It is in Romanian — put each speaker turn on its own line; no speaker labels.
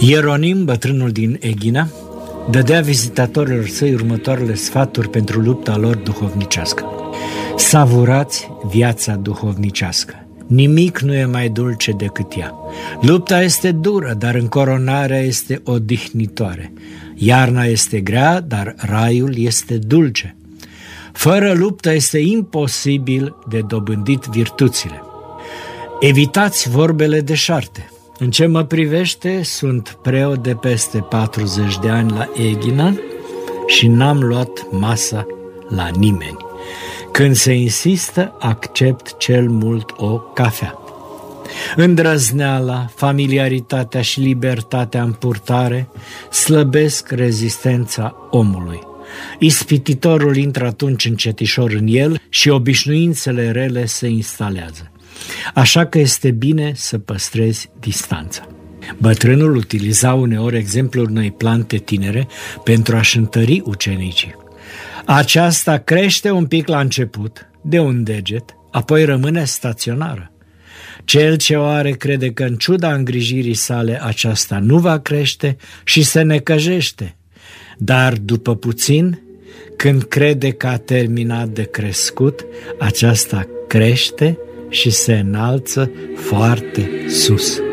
Ieronim, bătrânul din Eghina, dădea vizitatorilor săi următoarele sfaturi pentru lupta lor duhovnicească. Savurați viața duhovnicească. Nimic nu e mai dulce decât ea. Lupta este dură, dar încoronarea este odihnitoare. Iarna este grea, dar raiul este dulce. Fără luptă este imposibil de dobândit virtuțile. Evitați vorbele deșarte. În ce mă privește, sunt preot de peste 40 de ani la Eghina și n-am luat masa la nimeni. Când se insistă, accept cel mult o cafea. Îndrăzneala, familiaritatea și libertatea în purtare slăbesc rezistența omului. Ispititorul intră atunci încetișor în el și obișnuințele rele se instalează. Așa că este bine să păstrezi distanța. Bătrânul utiliza uneori exemplul unei plante tinere pentru a-și întări ucenicii. Aceasta crește un pic la început, de un deget, apoi rămâne staționară. Cel ce o are crede că în ciuda îngrijirii sale aceasta nu va crește și se necăjește, dar după puțin, când crede că a terminat de crescut, aceasta crește și se înalță foarte sus.